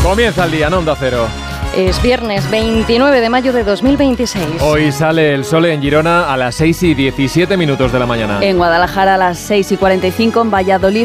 Comienza el día en Onda Cero. Es viernes 29 de mayo de 2026. Hoy sale el sol en Girona a las 6:17 de la mañana. En Guadalajara a las 6:45, en Valladolid